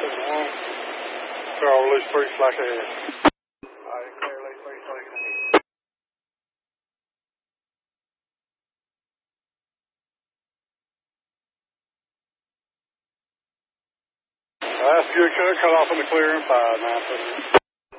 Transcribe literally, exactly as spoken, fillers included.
one. Control, release three, slash ahead. Alright, clear, release three, slash ahead. That's good. Cut, cut off in the clear in five, nine, seven.